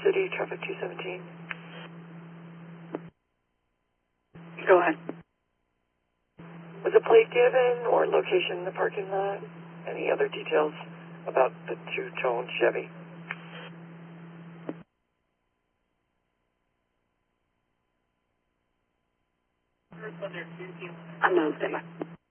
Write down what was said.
City, traffic 217. Go ahead. Was a plate given or location in the parking lot? Any other details about the two-tone Chevy? I'm on standby.